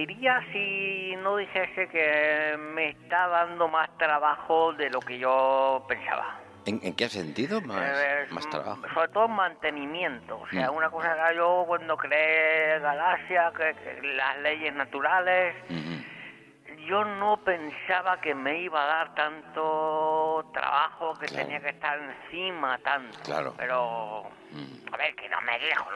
mentiría si no dijese que me está dando más trabajo de lo que yo pensaba. ¿En qué sentido más trabajo? Sobre todo mantenimiento. O sea, una cosa que yo cuando creé Galaxia, que las leyes naturales, yo no pensaba que me iba a dar tanto trabajo, que tenía que estar encima tanto. Claro. Pero, a ver, que no me quejo.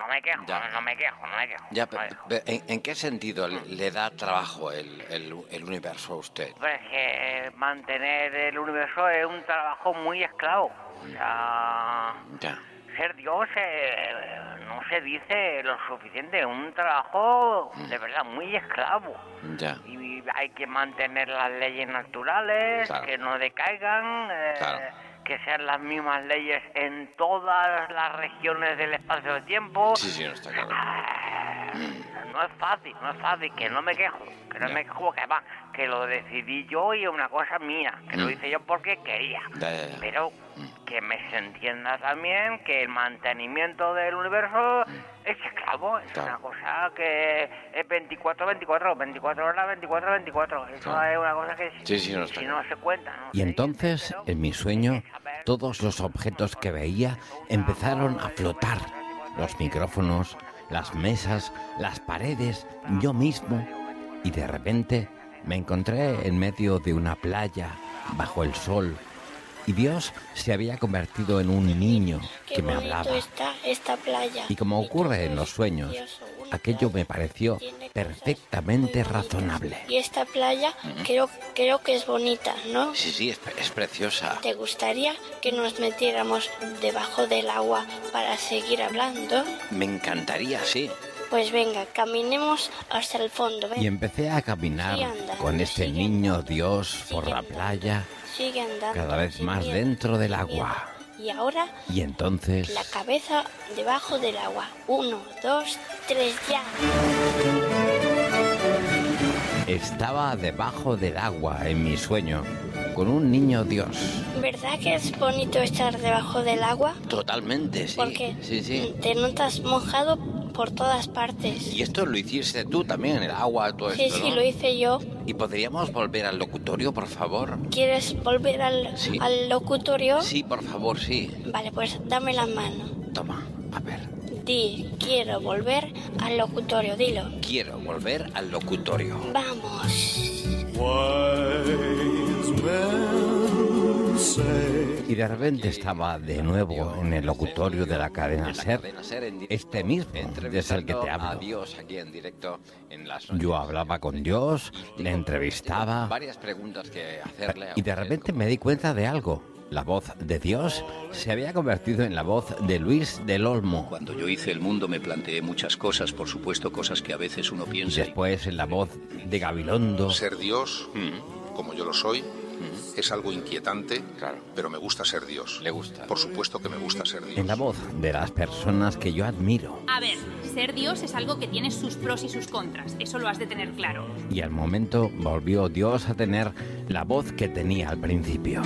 Ya, pero ¿en qué sentido le da trabajo el universo a usted? Hombre, es que mantener el universo es un trabajo muy esclavo. O sea, ser Dios no se dice lo suficiente. Es un trabajo de verdad muy esclavo. Ya. Y hay que mantener las leyes naturales, Claro. que no decaigan, que sean las mismas leyes en todas las regiones del espacio-tiempo. Sí, no está claro. No es fácil, que no me quejo, porque va, que lo decidí yo y es una cosa mía, que lo hice yo porque quería. Ya. Pero que se entienda también que el mantenimiento del universo es esclavo, es una cosa que es 24 horas, 24. Eso es una cosa que si no se cuenta. No y entonces, en mi sueño, todos los objetos que veía empezaron a flotar. Los micrófonos, las mesas, las paredes, yo mismo. Y de repente me encontré en medio de una playa, bajo el sol. Y Dios se había convertido en un niño que me hablaba. Esta playa. Y como ocurre en los sueños, aquello me pareció perfectamente razonable. Y esta playa creo que es bonita, ¿no? Sí, es preciosa. ¿Te gustaría que nos metiéramos debajo del agua para seguir hablando? Me encantaría, sí. Pues venga, caminemos hasta el fondo. Ven. Y empecé a caminar con este niño Dios por la playa, sigue andando, cada vez más dentro del agua. Y ahora, y entonces, la cabeza debajo del agua. 1, 2, 3, ya. Estaba debajo del agua en mi sueño, con un niño Dios. ¿Verdad que es bonito estar debajo del agua? Totalmente, sí. Porque sí. Te notas mojado por todas partes. Y esto lo hiciste tú también, el agua, todo esto, ¿no? Sí, lo hice yo. ¿Y podríamos volver al locutorio, por favor? ¿Quieres volver al locutorio? Sí, por favor, sí. Vale, pues dame la mano. Toma, a ver. Di, quiero volver al locutorio, dilo. Quiero volver al locutorio. Vamos. Y de repente estaba de nuevo en el locutorio de la cadena SER, este mismo es el que te hablo. Yo hablaba con Dios, le entrevistaba, varias preguntas que hacerle. Y de repente me di cuenta de algo. La voz de Dios se había convertido en la voz de Luis del Olmo. Cuando yo hice el mundo me planteé muchas cosas, por supuesto, cosas que a veces uno piensa. Y después en la voz de Gabilondo. Ser Dios, como yo lo soy, es algo inquietante, pero me gusta ser Dios. Le gusta. Por supuesto que me gusta ser Dios. En la voz de las personas que yo admiro. A ver, ser Dios es algo que tiene sus pros y sus contras, eso lo has de tener claro. Y al momento volvió Dios a tener la voz que tenía al principio.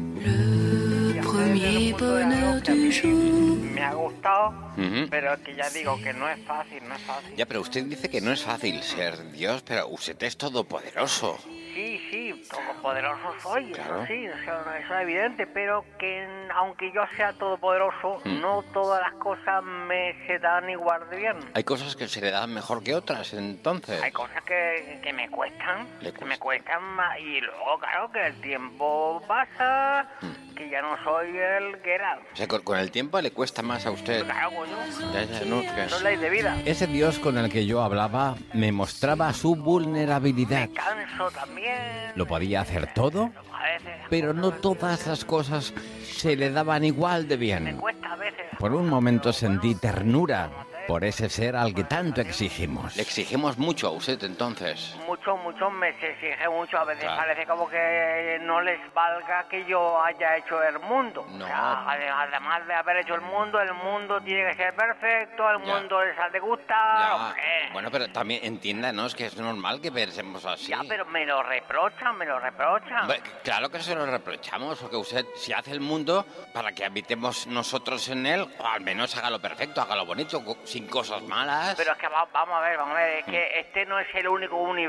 Me ha gustado, pero es que ya digo que no es fácil. Ya, pero usted dice que no es fácil ser Dios, pero usted es todopoderoso. Sí, todopoderoso soy, claro. Eso sí, eso es evidente, pero que aunque yo sea todopoderoso, no todas las cosas me se dan igual de bien. Hay cosas que se le dan mejor que otras, entonces. Hay cosas que me cuestan, más, y luego, claro, que el tiempo pasa, que ya no soy el que era. O sea, con el tiempo le cuesta más a usted. Claro, coño. No es ley de vida. Ese Dios con el que yo hablaba me mostraba su vulnerabilidad. Me canso también. Lo podía hacer todo, pero no todas las cosas se le daban igual de bien. Me cuesta a veces. Por un momento sentí ternura por ese ser al que tanto exigimos. Le exigimos mucho a usted, entonces. Mucho, me se exige mucho. A veces parece como que no les valga que yo haya hecho el mundo. No. O sea, además de haber hecho el mundo tiene que ser perfecto, el mundo les ha de gustar. Bueno, pero también entiéndanos que es normal que pensemos así. Ya, pero me lo reprochan. Bueno, claro que se lo reprochamos, porque usted, si hace el mundo para que habitemos nosotros en él, o al menos hágalo perfecto, hágalo bonito, sin cosas malas. Pero es que vamos a ver, es que este no es el único universo